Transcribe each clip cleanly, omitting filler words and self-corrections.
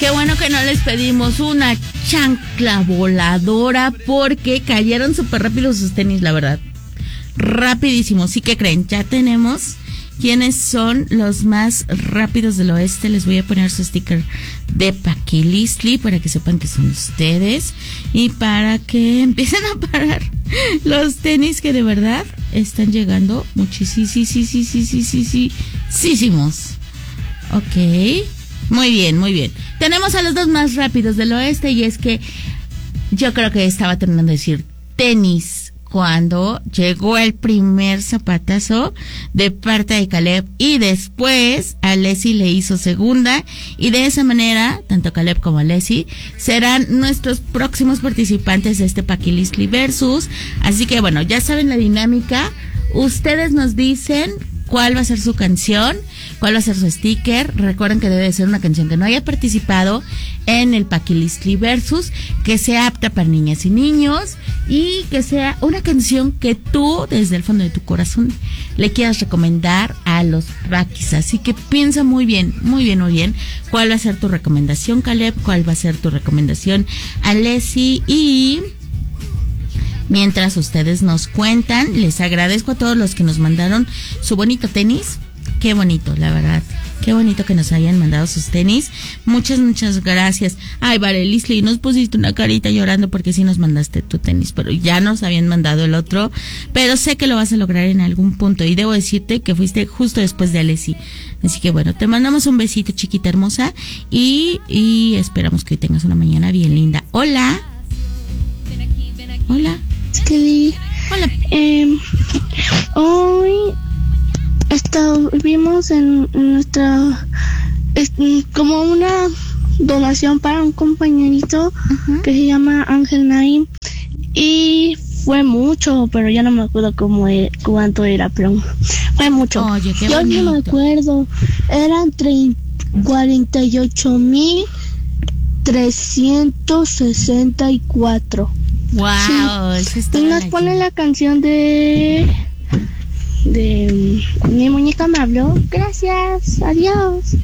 Qué bueno que no les pedimos una chancla voladora porque cayeron súper rápido sus tenis, la verdad. Rapidísimo. ¿Sí que creen? Ya tenemos quiénes son los más rápidos del oeste. Les voy a poner su sticker de Paquilistli para que sepan que son ustedes y para que empiecen a parar los tenis que de verdad están llegando muchísimos. Ok, muy bien. Tenemos a los dos más rápidos del oeste y es que yo creo que estaba terminando de decir tenis cuando llegó el primer zapatazo de parte de Caleb y después Alessi le hizo segunda y de esa manera, tanto Caleb como Alessi serán nuestros próximos participantes de este Paquilistli Versus. Así que bueno, ya saben la dinámica, ustedes nos dicen cuál va a ser su canción, cuál va a ser su sticker. Recuerden que debe ser una canción que no haya participado en el Paquilistli Versus, que sea apta para niñas y niños y que sea una canción que tú, desde el fondo de tu corazón, le quieras recomendar a los Paquis. Así que piensa muy bien, cuál va a ser tu recomendación, Caleb, cuál va a ser tu recomendación, Alessi, y mientras ustedes nos cuentan, les agradezco a todos los que nos mandaron su bonito tenis. Qué bonito, la verdad. Qué bonito que nos hayan mandado sus tenis. Muchas gracias. Ay, Varelisli, nos pusiste una carita llorando porque sí nos mandaste tu tenis, pero ya nos habían mandado el otro. Pero sé que lo vas a lograr en algún punto y debo decirte que fuiste justo después de Alessi. Así que bueno, te mandamos un besito, chiquita hermosa, y esperamos que hoy tengas una mañana bien linda. Hola. Hola. Hola. Hoy vimos en nuestra como una donación para un compañerito que se llama Ángel Naim y fue mucho, pero ya no me acuerdo cuánto era, pero fue mucho. Oye, qué yo bonito. no me acuerdo, eran 48,364. Wow, sí. Eso está Y nos pone la canción de Mi muñeca me habló. Gracias, adiós.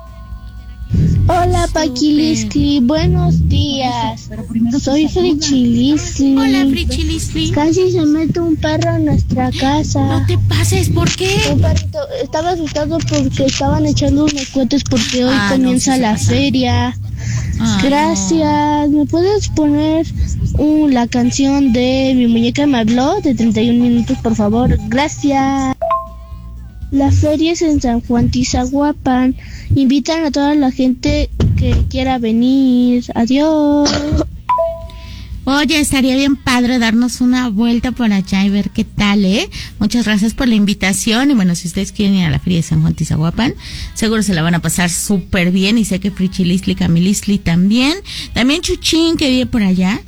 Hola, Paquilistli, buenos días. Soy Frichilistli. Hola, Frichilistli. Casi se mete un perro en nuestra casa. No te pases, ¿por qué? Un perrito estaba asustado porque estaban echando unos cohetes porque hoy comienza la feria. Gracias. ¿Me puedes poner la canción de Mi muñeca me habló de 31 minutos, por favor? Gracias. La feria es en San Juan Tizahuapan. Invitan a toda la gente que quiera venir. Adiós. Oye, estaría bien padre darnos una vuelta por allá y ver qué tal, ¿eh? Muchas gracias por la invitación. Y bueno, si ustedes quieren ir a la feria de San Juan Tizahuapan, seguro se la van a pasar súper bien. Y sé que Frichilistli, Camilistli también. También Chuchín, que vive por allá.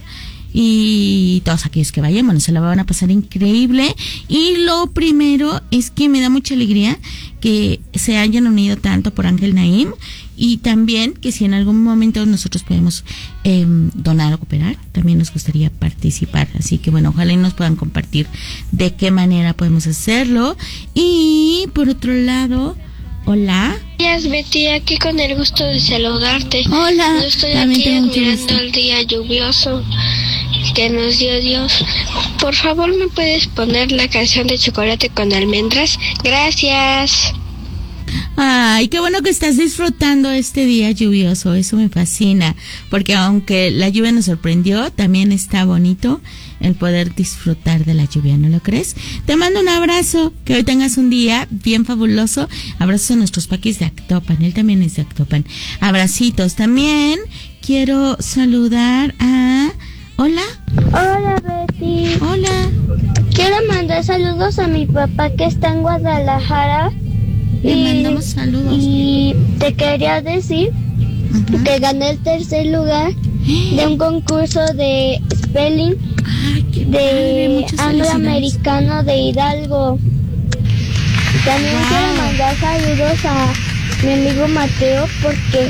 Y todos aquellos que vayan, bueno, se la van a pasar increíble. Y lo primero es que me da mucha alegría que se hayan unido tanto por Ángel Naim, y también que si en algún momento nosotros podemos donar o cooperar, también nos gustaría participar. Así que bueno, ojalá y nos puedan compartir de qué manera podemos hacerlo. Y por otro lado, hola. Buenos días, Betty, aquí con el gusto de saludarte. Hola. Yo estoy También aquí tengo mucho admirando gusto. el día lluvioso que nos dio Dios. Por favor, ¿me puedes poner la canción de Chocolate con Almendras? Gracias. Ay, qué bueno que estás disfrutando este día lluvioso, eso me fascina, porque aunque la lluvia nos sorprendió, también está bonito el poder disfrutar de la lluvia, ¿no lo crees? Te mando un abrazo, que hoy tengas un día bien fabuloso. Abrazos a nuestros paquis de Actopan, él también es de Actopan. Abracitos. También quiero saludar a... Hola. Hola, Betty. Hola. Quiero mandar saludos a mi papá que está en Guadalajara. Le mandamos saludos. Y te quería decir que gané el tercer lugar de un concurso de spelling Ay, qué padre, de muchas felicidades. angloamericano de Hidalgo. También quiero mandar saludos a mi amigo Mateo porque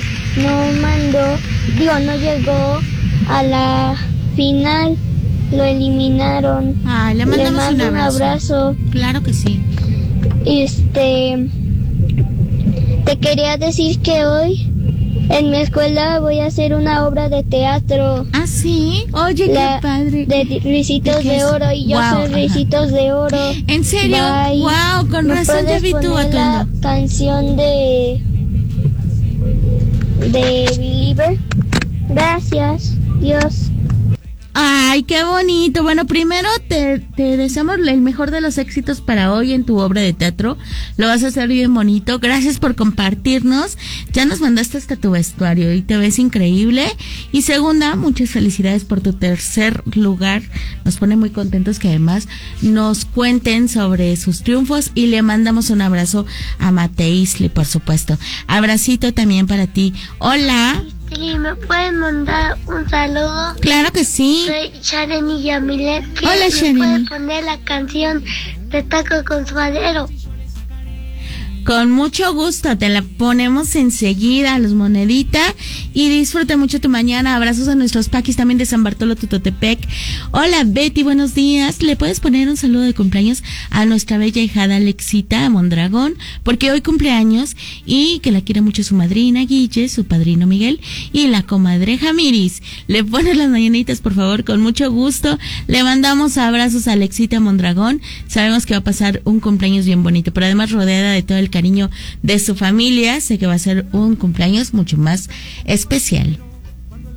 no llegó a la final, lo eliminaron. Ay, le mandamos mando un abrazo. Claro que sí. Te quería decir que hoy En mi escuela voy a hacer una obra de teatro. ¿Ah, sí? Oye, qué padre. De Ricitos de Oro, y yo soy Ricitos de Oro. ¿En serio? Bye. Wow, con razón ya vi tu atuendo. La canción de Believer. Gracias, Dios. Ay, qué bonito. Bueno, primero te deseamos el mejor de los éxitos para hoy en tu obra de teatro. Lo vas a hacer bien bonito. Gracias por compartirnos. Ya nos mandaste hasta tu vestuario y te ves increíble. Y segunda, muchas felicidades por tu tercer lugar. Nos pone muy contentos que además nos cuenten sobre sus triunfos y le mandamos un abrazo a Mateisli, por supuesto. Abracito también para ti. Hola. Sí, ¿me pueden mandar un saludo? Claro que sí. Soy Shareni Yamilet. Hola, Shareni. ¿Me pueden poner la canción de Taco con Suadero? Con mucho gusto, te la ponemos enseguida, los Monedita, y disfruta mucho tu mañana. Abrazos a nuestros paquis también de San Bartolo, Tutotepec. Hola Betty, buenos días. ¿Le puedes poner un saludo de cumpleaños a nuestra bella hijada Alexita Mondragón? Porque hoy cumpleaños y que la quiere mucho su madrina Guille, su padrino Miguel y la comadre Jamiris. Le pones las mañanitas, por favor, con mucho gusto. Le mandamos abrazos a Alexita Mondragón. Sabemos que va a pasar un cumpleaños bien bonito, pero además rodeada de todo el cariño de su familia. Sé que va a ser un cumpleaños mucho más especial.